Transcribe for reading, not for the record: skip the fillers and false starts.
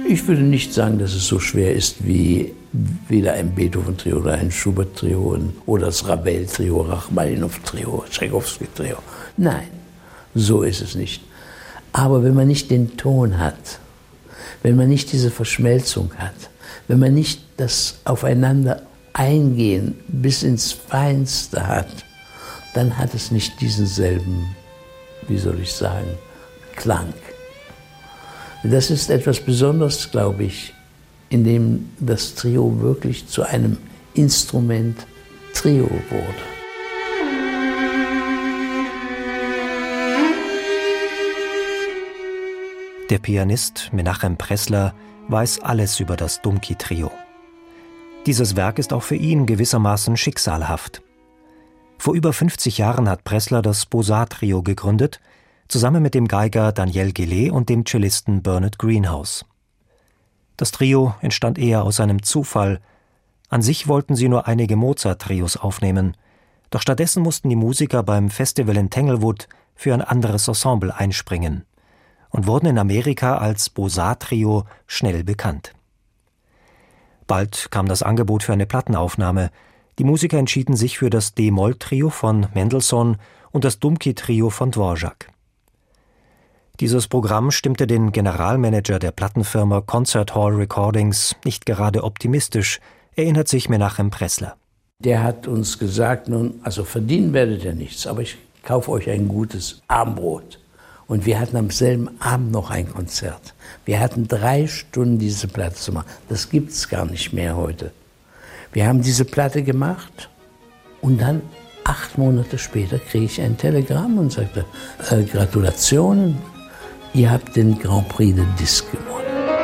Ich würde nicht sagen, dass es so schwer ist wie weder ein Beethoven-Trio oder ein Schubert-Trio oder das Ravel-Trio, Rachmaninow-Trio, Tchaikovsky-Trio. Nein, so ist es nicht. Aber wenn man nicht den Ton hat, wenn man nicht diese Verschmelzung hat, wenn man nicht das Aufeinander eingehen bis ins Feinste hat, dann hat es nicht diesen selben, wie soll ich sagen, Klang. Das ist etwas Besonderes, glaube ich, in dem das Trio wirklich zu einem Instrument Trio wurde. Der Pianist Menachem Pressler weiß alles über das Dumki-Trio. Dieses Werk ist auch für ihn gewissermaßen schicksalhaft. Vor über 50 Jahren hat Pressler das Beaux-Arts-Trio gegründet, zusammen mit dem Geiger Daniel Gillet und dem Cellisten Bernard Greenhouse. Das Trio entstand eher aus einem Zufall. An sich wollten sie nur einige Mozart-Trios aufnehmen, doch stattdessen mussten die Musiker beim Festival in Tanglewood für ein anderes Ensemble einspringen und wurden in Amerika als Beaux-Arts-Trio schnell bekannt. Bald kam das Angebot für eine Plattenaufnahme. Die Musiker entschieden sich für das D-Moll-Trio von Mendelssohn und das Dumki-Trio von Dvorak. Dieses Programm stimmte den Generalmanager der Plattenfirma Concert Hall Recordings nicht gerade optimistisch, erinnert sich Menachem Pressler. Der hat uns gesagt, nun, also verdienen werdet ihr nichts, aber ich kaufe euch ein gutes Abendbrot. Und wir hatten am selben Abend noch ein Konzert. Wir hatten 3 Stunden diese Platte zu machen. Das gibt's gar nicht mehr heute. Wir haben diese Platte gemacht und dann 8 Monate später kriege ich ein Telegramm und sagte, Gratulationen, ihr habt den Grand Prix de Disque gewonnen.